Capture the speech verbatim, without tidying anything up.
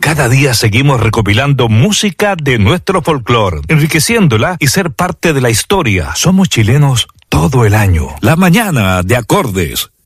Cada día seguimos recopilando música de nuestro folclore, enriqueciéndola y ser parte de la historia. Somos chilenos todo el año. La mañana de acordes.